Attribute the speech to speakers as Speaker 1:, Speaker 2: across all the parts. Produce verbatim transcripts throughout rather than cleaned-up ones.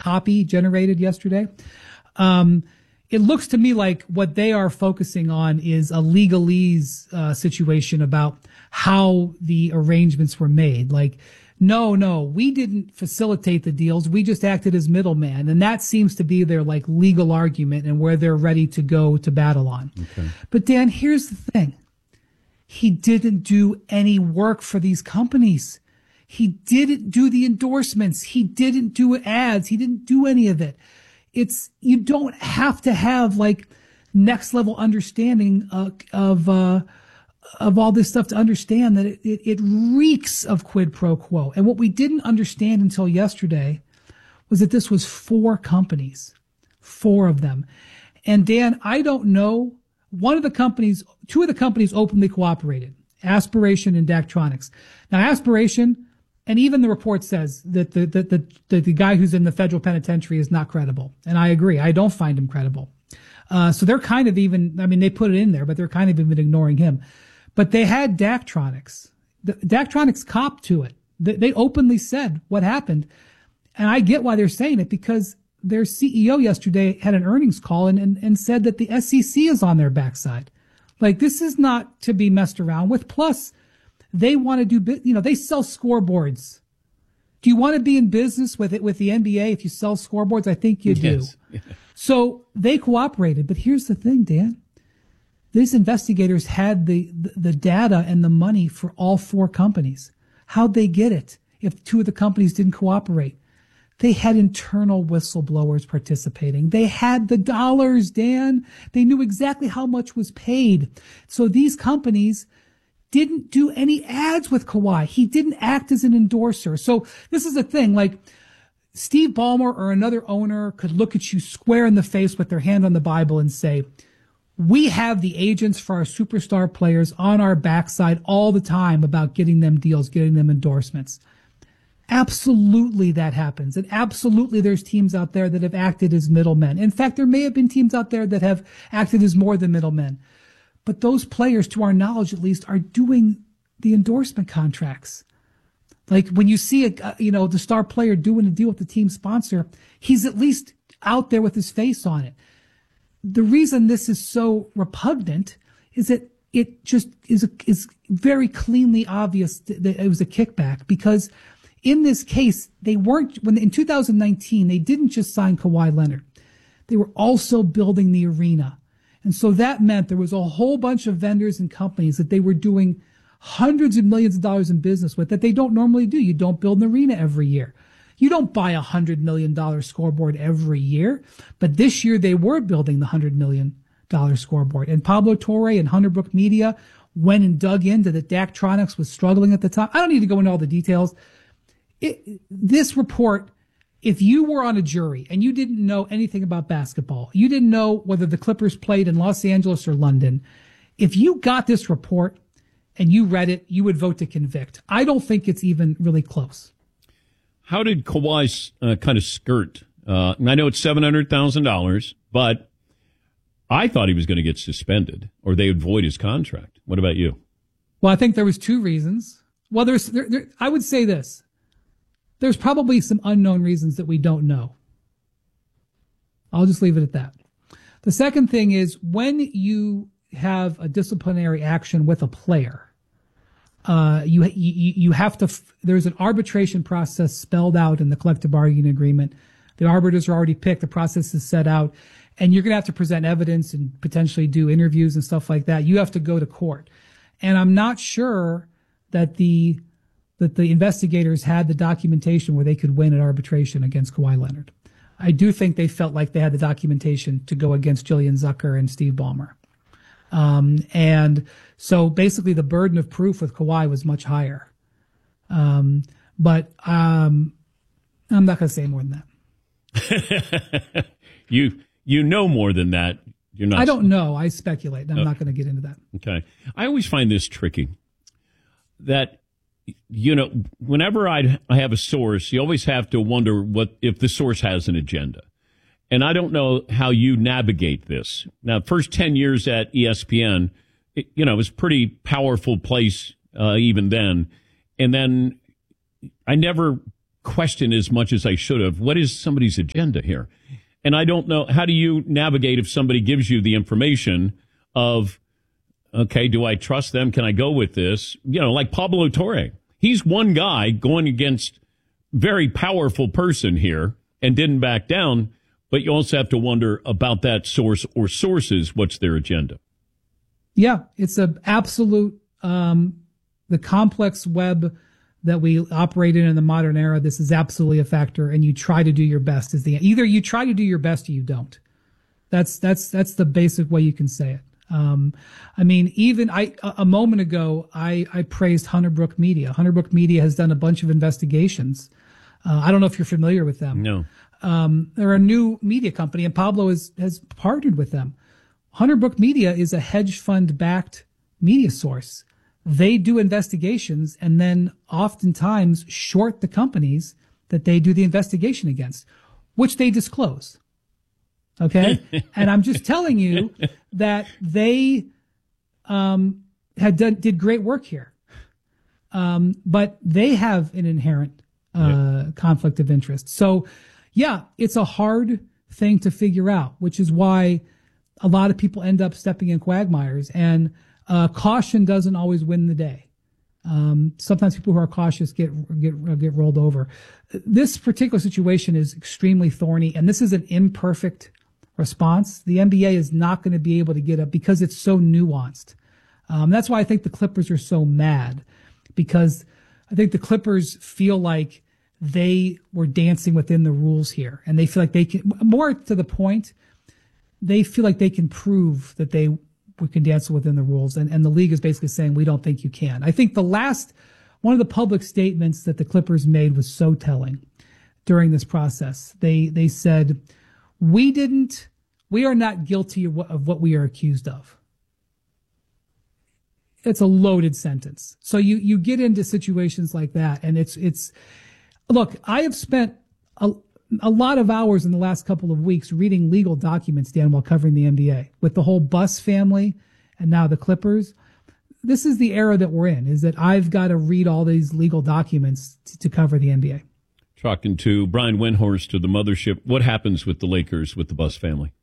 Speaker 1: copy generated yesterday. Um, it looks to me like what they are focusing on is a legalese uh, situation about how the arrangements were made. Like, no, no, we didn't facilitate the deals. We just acted as middleman. And that seems to be their like legal argument and where they're ready to go to battle on. Okay. But Dan, here's the thing. He didn't do any work for these companies. He didn't do the endorsements. He didn't do ads. He didn't do any of it. It's, you don't have to have like next level understanding of, of, uh, of all this stuff to understand that it, it, it reeks of quid pro quo. And what we didn't understand until yesterday was that this was four companies, four of them. And Dan, I don't know, one of the companies, two of the companies openly cooperated, Aspiration and Daktronics. Now, Aspiration, and even the report says that the, the, the, the, the guy who's in the federal penitentiary is not credible. And I agree. I don't find him credible. Uh, so they're kind of even, I mean, they put it in there, but they're kind of even ignoring him. But they had Daktronics. The, Daktronics copped to it. They, they openly said what happened. And I get why they're saying it, because their C E O yesterday had an earnings call and, and, and said that the S E C is on their backside. Like, this is not to be messed around with. Plus, they want to do, you know, they sell scoreboards. Do you want to be in business with it, with the N B A if you sell scoreboards? I think you do. Yes. So they cooperated. But here's the thing, Dan. These investigators had the, the, the data and the money for all four companies. How'd they get it if two of the companies didn't cooperate? They had internal whistleblowers participating. They had the dollars, Dan. They knew exactly how much was paid. So these companies didn't do any ads with Kawhi. He didn't act as an endorser. So this is the thing, like Steve Ballmer or another owner could look at you square in the face with their hand on the Bible and say, we have the agents for our superstar players on our backside all the time about getting them deals, getting them endorsements. Absolutely that happens. And absolutely there's teams out there that have acted as middlemen. In fact, there may have been teams out there that have acted as more than middlemen. But those players, to our knowledge at least, are doing the endorsement contracts. Like when you see a, you know, the star player doing a deal with the team sponsor, he's at least out there with his face on it. The reason this is so repugnant is that it just is, is very cleanly obvious that it was a kickback, because in this case, they weren't, when in two thousand nineteen, they didn't just sign Kawhi Leonard. They were also building the arena. And so that meant there was a whole bunch of vendors and companies that they were doing hundreds of millions of dollars in business with that they don't normally do. You don't build an arena every year. You don't buy a hundred million dollar scoreboard every year. But this year they were building the hundred million dollar scoreboard. And Pablo Torre and Hunter Brook Media went and dug into that Daktronics was struggling at the time. I don't need to go into all the details. It, this report, if you were on a jury and you didn't know anything about basketball, you didn't know whether the Clippers played in Los Angeles or London, if you got this report and you read it, you would vote to convict. I don't think it's even really close.
Speaker 2: How did Kawhi uh, kind of skirt? Uh, I know it's seven hundred thousand dollars, but I thought he was going to get suspended or they would void his contract. What about you?
Speaker 1: Well, I think there was two reasons. Well, there's, there, there, I would say this. There's probably some unknown reasons that we don't know. I'll just leave it at that. The second thing is when you have a disciplinary action with a player, uh, you, you, you have to, there's an arbitration process spelled out in the collective bargaining agreement. The arbiters are already picked. The process is set out, and you're going to have to present evidence and potentially do interviews and stuff like that. You have to go to court. And I'm not sure that the, that the investigators had the documentation where they could win at arbitration against Kawhi Leonard. I do think they felt like they had the documentation to go against Jillian Zucker and Steve Ballmer. Um, and so basically the burden of proof with Kawhi was much higher. Um, but, um, I'm not going to say more than
Speaker 2: that. you, you know more than that. You're not.
Speaker 1: I don't know. I speculate. I'm
Speaker 2: oh.
Speaker 1: not going to get into that.
Speaker 2: Okay. I always find this tricky that, you know, whenever I I have a source, you always have to wonder what if the source has an agenda. And I don't know how you navigate this. Now, first ten years at E S P N, it, you know, it was a pretty powerful place uh, even then. And then I never question as much as I should have. What is somebody's agenda here? And I don't know, how do you navigate if somebody gives you the information of, okay, do I trust them? Can I go with this? You know, like Pablo Torre. He's one guy going against very powerful person here and didn't back down. But you also have to wonder about that source or sources. What's their agenda?
Speaker 1: Yeah, it's a absolute, um, the complex web that we operate in in the modern era. This is absolutely a factor, and you try to do your best. Is the either you try to do your best or you don't. That's that's that's the basic way you can say it. Um, I mean, even I a moment ago, I I praised Hunter Brook Media. Hunter Brook Media has done a bunch of investigations. Uh, I don't know if you're familiar with them.
Speaker 2: No.
Speaker 1: Um, they're a new media company, and Pablo is, has partnered with them. Hunter Brook Media is a hedge fund backed media source. They do investigations and then oftentimes short the companies that they do the investigation against, which they disclose. Okay. And I'm just telling you that they, um, had done, did great work here. Um, but they have an inherent, uh, yeah. conflict of interest. So yeah, it's a hard thing to figure out, which is why a lot of people end up stepping in quagmires, and uh, caution doesn't always win the day. Um, sometimes people who are cautious get get get rolled over. This particular situation is extremely thorny, and this is an imperfect response. The N B A is not going to be able to get up because it's so nuanced. Um, that's why I think the Clippers are so mad, because I think the Clippers feel like they were dancing within the rules here, and they feel like they can, more to the point, they feel like they can prove that they can dance within the rules. And, and the league is basically saying, we don't think you can. I think the last, one of the public statements that the Clippers made was so telling during this process. They, they said, we didn't, we are not guilty of what, of what we are accused of. It's a loaded sentence. So you, you get into situations like that, and it's, it's, look, I have spent a, a lot of hours in the last couple of weeks reading legal documents, Dan, while covering the N B A with the whole Buss family and now the Clippers. This is the era that we're in, is that I've got to read all these legal documents to, to cover the N B A.
Speaker 2: Talking to Brian Windhorst of the Mothership. What happens with the Lakers, with the Buss family?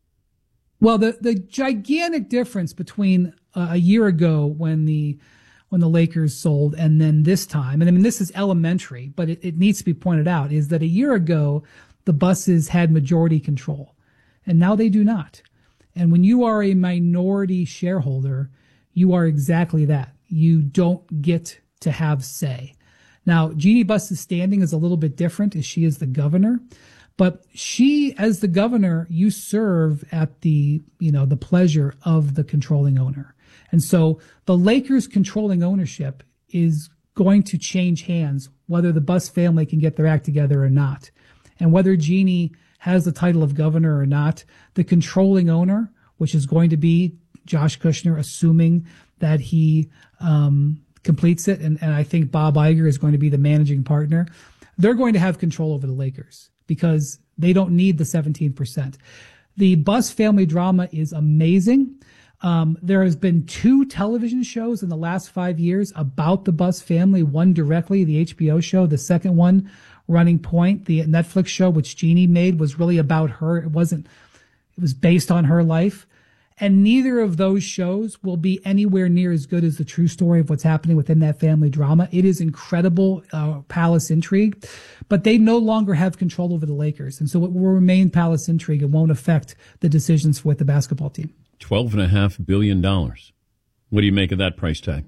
Speaker 1: Well, the, the gigantic difference between uh, a year ago when the when the Lakers sold and then this time, and I mean, this is elementary, but it, it needs to be pointed out, is that a year ago, the Busses had majority control, and now they do not. And when you are a minority shareholder, you are exactly that. You don't get to have say. Now, Jeannie Buss's standing is a little bit different, as she is the governor, but she, as the governor, you serve at the, you know, the pleasure of the controlling owner. And so the Lakers controlling ownership is going to change hands, whether the Buss family can get their act together or not. And whether Jeannie has the title of governor or not, the controlling owner, which is going to be Josh Kushner, assuming that he um, completes it, and, and I think Bob Iger is going to be the managing partner, they're going to have control over the Lakers because they don't need the seventeen percent. The Buss family drama is amazing. Um, there has been two television shows in the last five years about the Buss family, one directly, the H B O show. The second one, Running Point, the Netflix show, which Jeannie made, was really about her. It wasn't, it was based on her life. And neither of those shows will be anywhere near as good as the true story of what's happening within that family drama. It is incredible, uh, palace intrigue, but they no longer have control over the Lakers. And so it will remain palace intrigue. It won't affect the decisions with the basketball team.
Speaker 2: Twelve and a half billion dollars. What do you make of that price tag?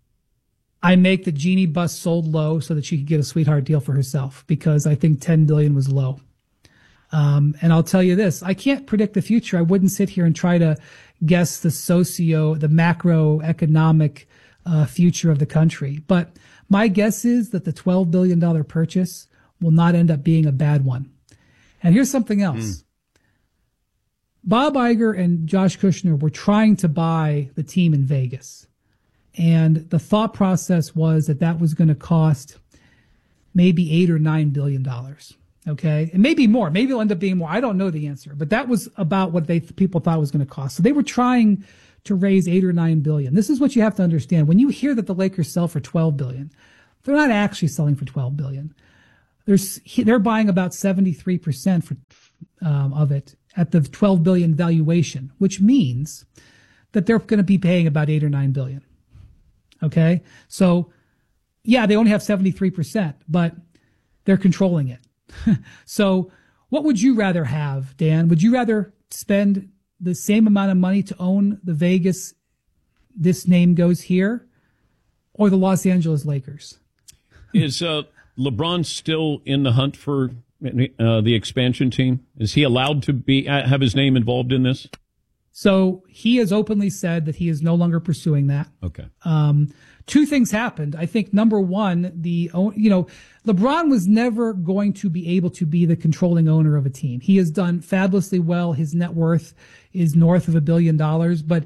Speaker 1: I make that Jeannie Buss sold low so that she could get a sweetheart deal for herself, because I think ten billion dollars was low. Um, and I'll tell you this, I can't predict the future. I wouldn't sit here and try to guess the socio, the macroeconomic uh, future of the country. But my guess is that the twelve billion dollars purchase will not end up being a bad one. And here's something else. Mm. Bob Iger and Josh Kushner were trying to buy the team in Vegas. And the thought process was that that was going to cost maybe eight or nine billion dollars. Okay. And maybe more. Maybe it'll end up being more. I don't know the answer, but that was about what they people thought it was going to cost. So they were trying to raise eight or nine billion. This is what you have to understand. When you hear that the Lakers sell for twelve billion, they're not actually selling for twelve billion. There's, they're buying about seventy-three percent for, um, of it at the twelve billion valuation, which means that they're going to be paying about eight or nine billion. Okay. So yeah, they only have seventy-three percent, but they're controlling it. So what would you rather have, Dan? Would you rather spend the same amount of money to own the Vegas, this name goes here, or the Los Angeles Lakers?
Speaker 2: Is uh, LeBron still in the hunt for uh, the expansion team? Is he allowed to be uh, have his name involved in this?
Speaker 1: So he has openly said that he is no longer pursuing that.
Speaker 2: Okay.
Speaker 1: Um, two things happened. I think number one, the, you know, LeBron was never going to be able to be the controlling owner of a team. He has done fabulously well. His net worth is north of a billion dollars, but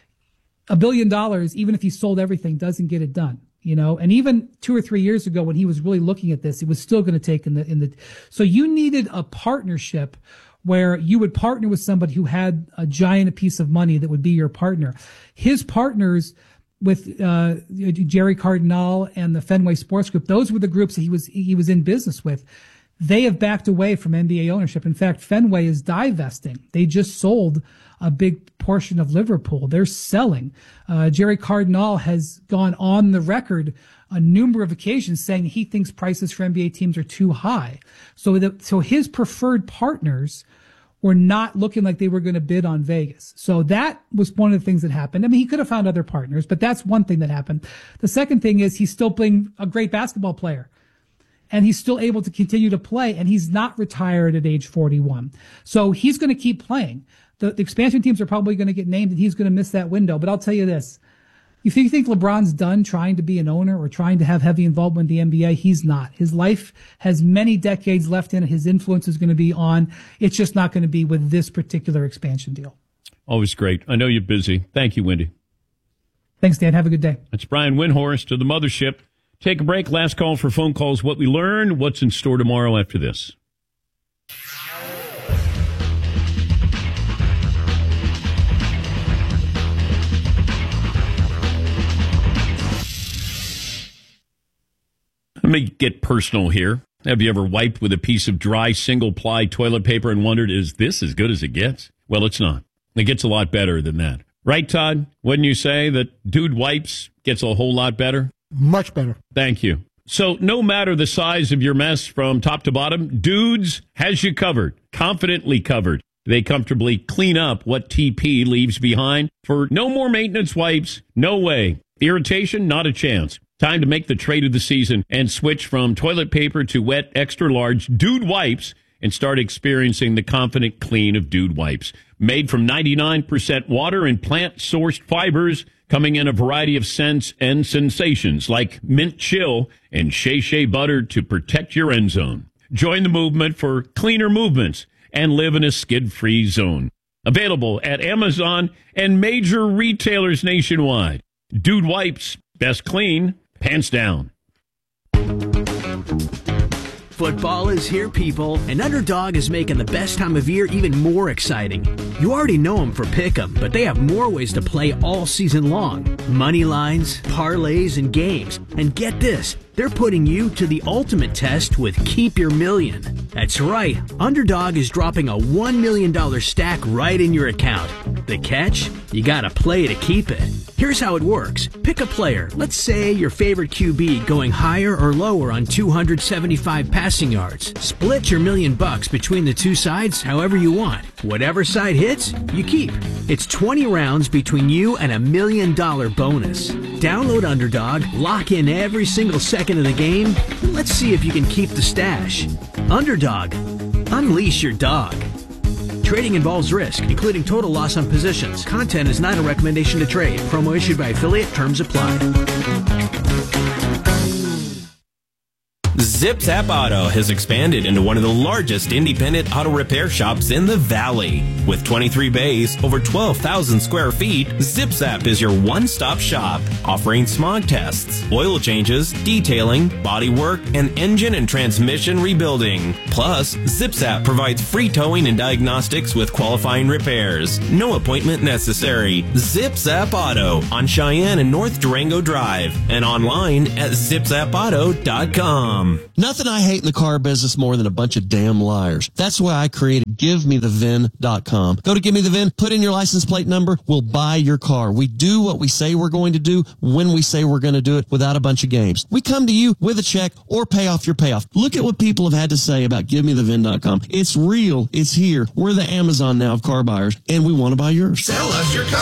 Speaker 1: a billion dollars, even if he sold everything, doesn't get it done. You know, and even two or three years ago when he was really looking at this, it was still going to take in the, in the, so you needed a partnership where you would partner with somebody who had a giant piece of money that would be your partner. His partners with uh Jerry Cardinal and the Fenway Sports Group, those were the groups that he was he was in business with. They have backed away from N B A ownership. In fact, Fenway is divesting. They just sold a big portion of Liverpool. They're selling. Uh, Jerry Cardinal has gone on the record a number of occasions saying he thinks prices for N B A teams are too high. So, the, so his preferred partners were not looking like they were going to bid on Vegas. So that was one of the things that happened. I mean, he could have found other partners, but that's one thing that happened. The second thing is he's still being a great basketball player. And he's still able to continue to play, and he's not retired at age forty-one. So he's going to keep playing. The, the expansion teams are probably going to get named, and he's going to miss that window. But I'll tell you this. If you think LeBron's done trying to be an owner or trying to have heavy involvement in the N B A, he's not. His life has many decades left in it. His influence is going to be on. It's just not going to be with this particular expansion deal.
Speaker 2: Always great. I know you're busy. Thank you, Wendy.
Speaker 1: Thanks, Dan. Have a good day.
Speaker 2: That's Brian Windhorst to the Mothership. Take a break. Last call for phone calls. What we learned. What's in store tomorrow after this? Let me get personal here. Have you ever wiped with a piece of dry single-ply toilet paper and wondered, is this as good as it gets? Well, it's not. It gets a lot better than that. Right, Todd? Wouldn't you say that Dude Wipes gets a whole lot better?
Speaker 3: Much better.
Speaker 2: Thank you. So no matter the size of your mess from top to bottom, Dudes has you covered, confidently covered. They comfortably clean up what T P leaves behind for no more maintenance wipes. No way. Irritation, not a chance. Time to make the trade of the season and switch from toilet paper to wet, extra large Dude Wipes and start experiencing the confident clean of Dude Wipes. Made from ninety-nine percent water and plant-sourced fibers, coming in a variety of scents and sensations like mint chill and Shea Shea butter to protect your end zone. Join the movement for cleaner movements and live in a skid-free zone. Available at Amazon and major retailers nationwide. Dude Wipes, best clean, pants down.
Speaker 4: Football is here, people, and Underdog is making the best time of year even more exciting. You already know them for Pick'em, but they have more ways to play all season long. Money lines, parlays, and games. And get this, they're putting you to the ultimate test with Keep Your Million. That's right, Underdog is dropping a one million dollars stack right in your account. The catch? You gotta play to keep it. Here's how it works. Pick a player, let's say your favorite Q B going higher or lower on two hundred seventy-five passing yards. Split your million bucks between the two sides however you want. Whatever side hits, you keep. It's twenty rounds between you and a million dollar bonus. Download Underdog, lock in every single second of the game, and let's see if you can keep the stash. Underdog, unleash your dog. Trading involves risk, including total loss on positions. Content is not a recommendation to trade. Promo issued by affiliate. Terms apply.
Speaker 5: ZipZap Auto has expanded into one of the largest independent auto repair shops in the Valley. With twenty-three bays, over twelve thousand square feet, ZipZap is your one-stop shop, offering smog tests, oil changes, detailing, body work, and engine and transmission rebuilding. Plus, ZipZap provides free towing and diagnostics with qualifying repairs. No appointment necessary. ZipZap Auto on Cheyenne and North Durango Drive and online at zip zap auto dot com.
Speaker 3: Nothing I hate in the car business more than a bunch of damn liars. That's why I created give me the V I N dot com. Go to Give Me the V I N, put in your license plate number, we'll buy your car. We do what we say we're going to do when we say we're going to do it without a bunch of games. We come to you with a check or pay off your payoff. Look at what people have had to say about give me the V I N dot com. It's real. It's here. We're the Amazon now of car buyers, and we want to buy yours.
Speaker 6: Sell us your car.